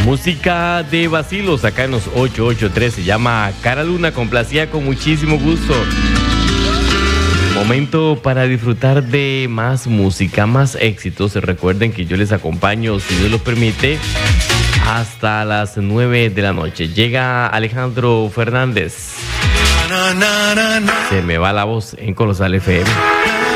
Música de vacilos acá en los 883, se llama Cara Luna, complacida con muchísimo gusto. Momento para disfrutar de más música, más éxitos. Recuerden que yo les acompaño, si Dios lo permite, hasta las 9 de la noche. Llega Alejandro Fernández. Se me va la voz en Colosal FM.